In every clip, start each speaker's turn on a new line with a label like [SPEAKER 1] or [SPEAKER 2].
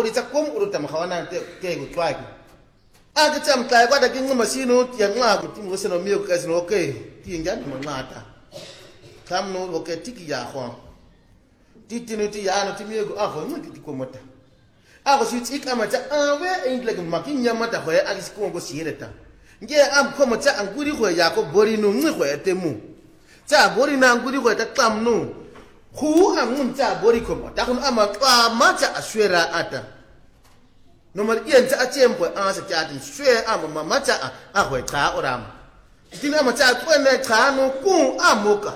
[SPEAKER 1] bori tsa kom uru tam khawana te ku twaki ke tsam tlai kwa da king masino yang nga ku tim go seno miyo ka seno okay ti ngan mo ngata kam no okay tiki ya khwa titino ti ya no ti miyo go mo ti ko mota go si tsika ma tsa we engle go makinya mata go ya si ko go sireta nge am ko mo tsa anguri go ya ko bori no ngi go etemu tsa bori na anguri go ta tam no khu amun tsa bori ko ta kun ama kwa ma tsa ashwera ata no mar ien tsa achempo sa tsa tin shwe ama mama tsa go tsa oram tina ma tsa ko na tsa no ku amoka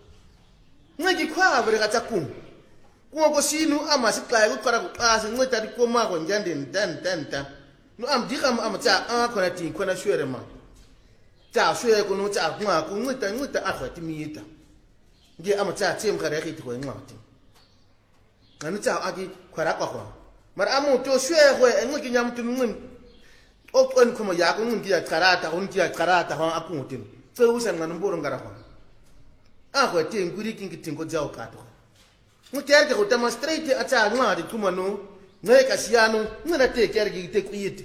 [SPEAKER 1] ngi kwa bere ka tsa ku ko sinu ama siqala ukuqala kuqasa nceda dikoma ko njande ntanta no am dikama ama tsa khona tin khona shwere ma tsa shwere ko no tsa kunga ku nceda akhwati mita nge ama tsa tsim khare khithi ko ncwati ngani tsa aki khara kwa kwa mar amu to shwere ko enqiki nyamtu ncin okon khoma yakho nciki ya karata ko nciki ya karata ha akutin tseusa ngani mboro ngara kwa akhwati nguri kingi tingo jaw kato mukerke go demonstrate atsa ngadi kumano ngeka siyano ngena te kerke te kuyiti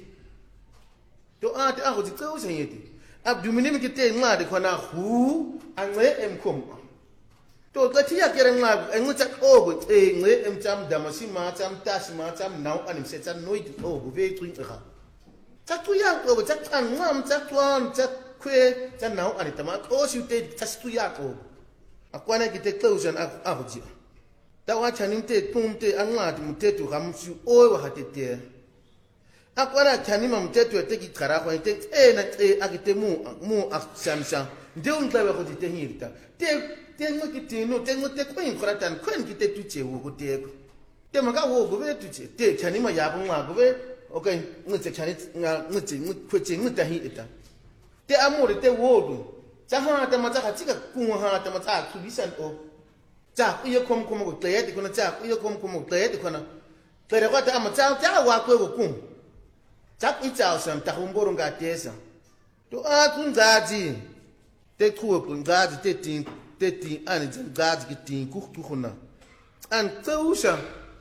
[SPEAKER 1] to ati aho dikausa yeti abdumini mikite ngadi khona hu ange emkhom to tsathi ya kere ngadi engutsa ogo nge emtsam damasima tsam tasima tsam now animsetsa noid ogo ve twinga tsatuya ogo tsangam tsatwan tsakwe tsa now anitama o siute tsastuya ogo akwana kite closure aho ji tawa chanim te pumte angati mutetu gamsu o wa hatete akwara chanima mutetu te kikara kwa te na akite mu aksamsa nde unglawe ko te hirta te ngokitino te ngote ko inkratan ko nkite tuche wo kuteko te maka wo go be tuche te chanima ya bungwa go be okay ngitse chani ngitse ngitse ngita hita te amore te wo do tsaha ta matsa katika kunwa ha ta matsa kubisan o tsa iyo kom go tleyedi kona tsa iyo kom go tleyedi kona tlere kwa ta amatsa tsa wa kwe go kum tsa itsa sam ta humboro ngatesa to kungazi te kuwe kungazi te tin ani ngazi kitin ku khona an tsausha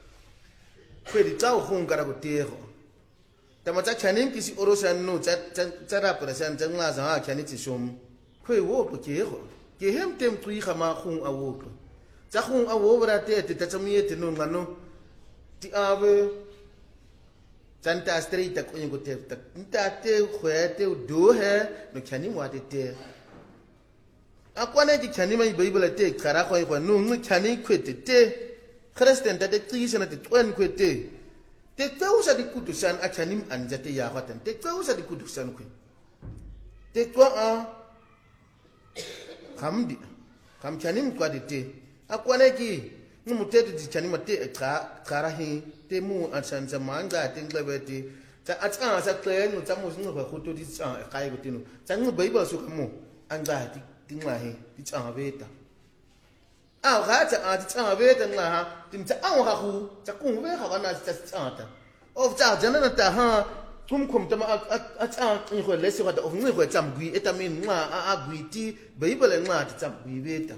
[SPEAKER 1] kwedi tsa hungara go tero ta matsa chanim kisi orosan no tsa rapora san tsa ngaza ha chani tshom kwe wo go kero ke hem tem tui khama khung awo tsa khung awo bra te tsamiyete no ngano ti ave tanta street ta ko te ta te khwete do he no chani wa te akwana ki chani mai bible te khara ko no ngi chani khwete te christian ta te tsisana te twen khwete te tsausa di kutusan a chani anja te ya khatan te tsausa di kutusan khwe te kwa a kam chani kwa te akwana ki ngumutetu dichani mate khara hi te mu atsanza manga te nglebeti ta atsa sa tlen tsa mu singa khuto di tsa kai gutino tsa ngi bible su kamu anga ti ngahi ti tsa beta ga tsa beta ngaha tim tsa ha khu tsa ku ve ha bana tsa ta of tsa jana ta ha kum tama atsa ngi khwe lesi ga of ngi khwe tsam gui etamin nga a gui ti bible nga ti tsam gui beta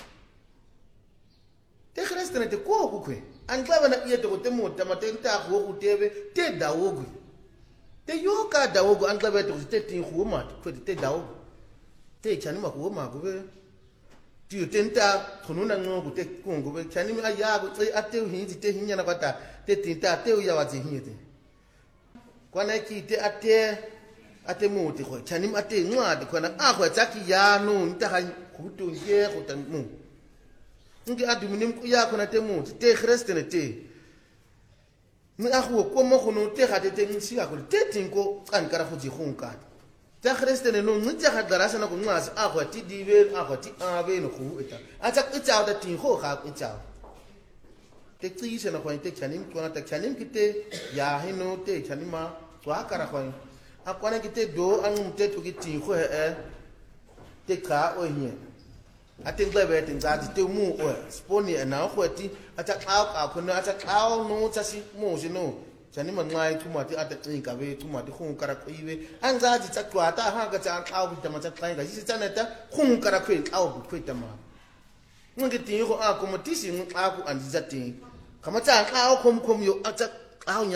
[SPEAKER 1] te christian te ko kwe anglaba na yete ko te mota mate ta go go tebe te dawogo te yoka dawogo anglaba te te tin khuma ko te dawogo te chani ma ko ma go be ti tenta khununa ngo te kungo be chani ma ya go tse ate hinzi te hinya na kwata te tinta te ya wa zi hinyete kwana ki te ate moti ko chani ma te ngwa kwana a go tsaki ya no nta ga khuto ye go ta mu ngi adumini ya kona te muti te christian te ni akhu ko mo khono te ga te ngisi ga ko te tinko kan kara go ji khunka te christian no ngi ja ga darasa na ko ngasi akhu ti dibe akhu ti abe no khu eta acha itsa da tin ho ga itsa te tsise na ko te chanim ko na te chanim kite ya hino te chanima twa kara ko akwana kite do an te to kiti ho te ka o hie ating lebe ting zaji te mu o sponi na khwati acha ka khono acha no tsasi mu sino chani man ngai thuma ti ata tsinga be thuma ti khung kara khiwe an zaji tsa twata ha ga cha ka bi tama tsa tsainga ji tsana ta khung kara khwe ka o khwe tama ngi ti ho a ko motisi ngi ka ku an ji zati kama tsa ka o khom yo acha ka